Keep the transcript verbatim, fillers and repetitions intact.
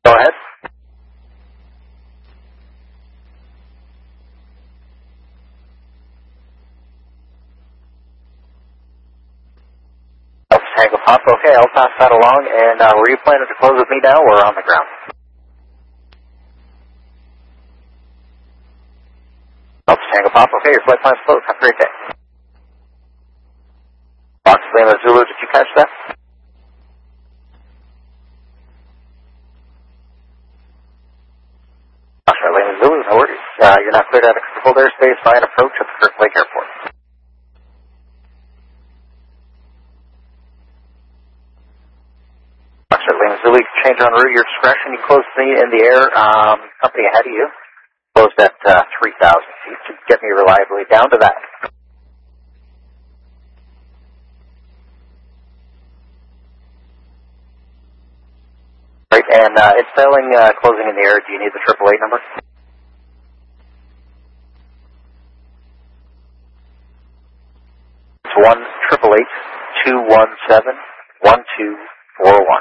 Go ahead. Tango Pop, okay, I'll pass that along, and uh, were you planning to close with me now or on the ground? Alpha Tango Pop, okay, your flight plan's closed, have a great day. Fox Lima Zulu, did you catch that? Fox Lima Zulu, no worries. Uh, you're now cleared out of controlled airspace via an approach at the Kirk Lake Airport. Zulu, change on route, your discretion. You closed me in the air, um, company ahead of you. Closed at uh, three thousand feet to get me reliably down to that. Right, and uh, it's failing, uh, closing in the air. Do you need the triple eight number? It's one triple eight two one seven one two four one.